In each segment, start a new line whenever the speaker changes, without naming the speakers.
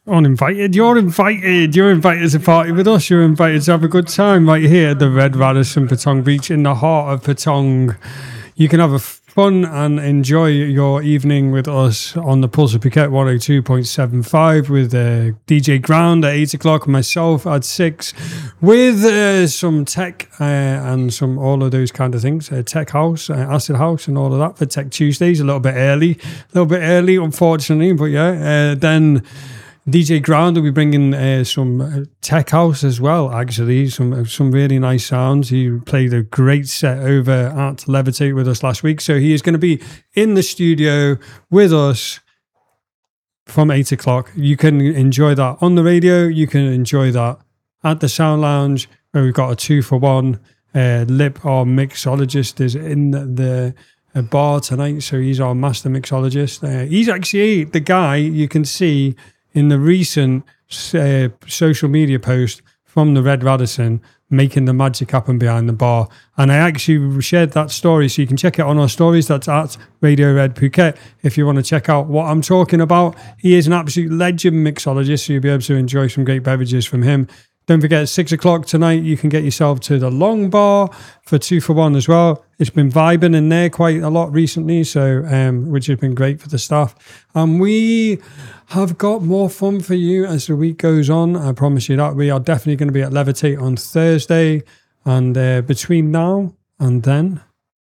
Uninvited. You're invited. You're invited to party with us. You're invited to have a good time right here at the Red Radisson Patong Beach in the heart of Patong. You can have a fun and enjoy your evening with us on the Pulse of Phuket 102.75 with DJ Ground at 8 o'clock and myself at 6 with some tech and some all of those kind of things. Tech House, Acid House and all of that for Tech Tuesdays. A little bit early, unfortunately. But yeah, then DJ Ground will be bringing some tech house as well, actually, some really nice sounds. He played a great set over at Levitate with us last week. So he is going to be in the studio with us from 8 o'clock. You can enjoy that on the radio. You can enjoy that at the Sound Lounge, where we've got a 2-for-1. Lip, our mixologist, is in the bar tonight. So he's our master mixologist. He's actually the guy you can see in the recent social media post from the Red Radisson, making the magic happen behind the bar. And I actually shared that story, so you can check it on our stories. That's at Radio Red Phuket if you want to check out what I'm talking about. He is an absolute legend mixologist, so you'll be able to enjoy some great beverages from him. Don't forget, at 6 o'clock tonight, you can get yourself to the Long Bar for 2-for-1 as well. It's been vibing in there quite a lot recently, so which has been great for the staff. And we have got more fun for you as the week goes on. I promise you that. We are definitely going to be at Levitate on Thursday. And between now and then,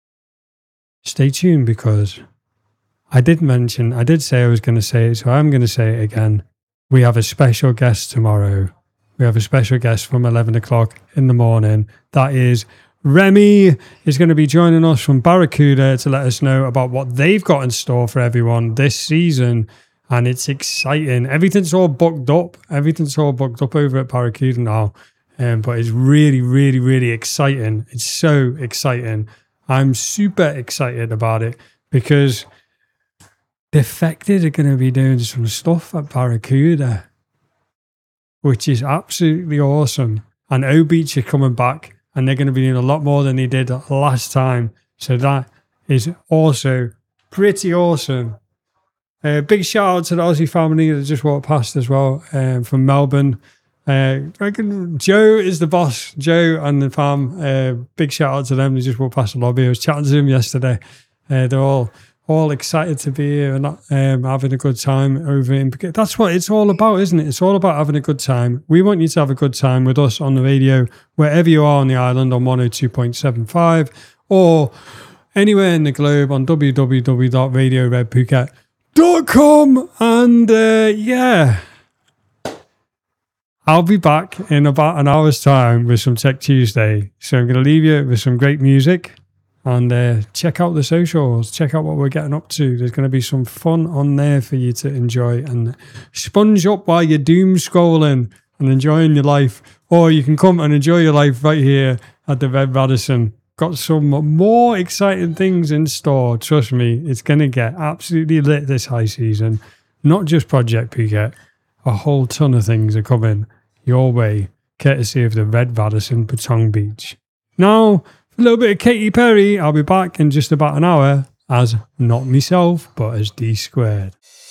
stay tuned, because I did say I was going to say it, so I'm going to say it again. We have a special guest tomorrow. We have a special guest from 11 o'clock in the morning. That is Remy is going to be joining us from Barracuda to let us know about what they've got in store for everyone this season. And it's exciting. Everything's all booked up. Over at Barracuda now. But it's really, really, really exciting. It's so exciting. I'm super excited about it because Defected are going to be doing some stuff at Barracuda, which is absolutely awesome. And O-Beach are coming back, and they're going to be doing a lot more than they did last time. So that is also pretty awesome. Big shout out to the Aussie family that just walked past as well from Melbourne. I reckon Joe is the boss. Joe and the fam. Big shout out to them. They just walked past the lobby. I was chatting to them yesterday. They're all excited to be here and having a good time over in Phuket. That's what it's all about, isn't it? It's all about having a good time. We want you to have a good time with us on the radio, wherever you are on the island on 102.75 or anywhere in the globe on www.radioredphuket.com. And yeah, I'll be back in about an hour's time with some Tech Tuesday. So I'm going to leave you with some great music. And check out the socials. Check out what we're getting up to. There's going to be some fun on there for you to enjoy and sponge up while you're doom scrolling and enjoying your life. Or you can come and enjoy your life right here at the Red Radisson. Got some more exciting things in store. Trust me, it's going to get absolutely lit this high season. Not just Project Phuket. A whole ton of things are coming your way, courtesy of the Red Radisson Patong Beach. Now, a little bit of Katy Perry. I'll be back in just about an hour as not myself, but as D Squared.